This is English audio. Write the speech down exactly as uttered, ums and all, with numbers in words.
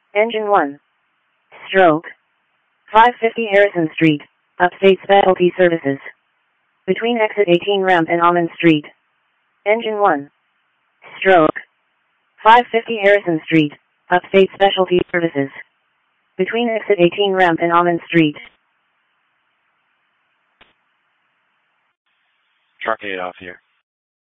Engine one. Stroke. five fifty Harrison Street, Upstate Specialty Services. Between exit eighteen ramp and Almond Street. Engine one. Stroke. five fifty Harrison Street, Upstate Specialty Services. Between exit eighteen ramp and Almond Street. Truck eight off here.